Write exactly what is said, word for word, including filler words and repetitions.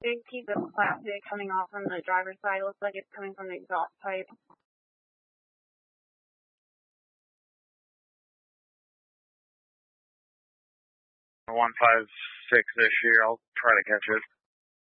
big piece of plastic coming off from the driver's side. It looks like it's coming from the exhaust pipe. one five six-ish here. I'll try to catch it.